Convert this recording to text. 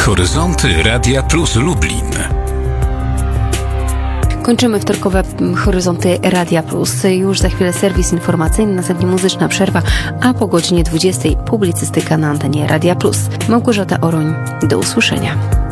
Horyzonty Radia Plus Lublin. Kończymy wtorkowe Horyzonty Radia Plus. Już za chwilę serwis informacyjny, następnie muzyczna przerwa, a po godzinie 20 publicystyka na antenie Radia Plus. Małgorzata Oroń, do usłyszenia.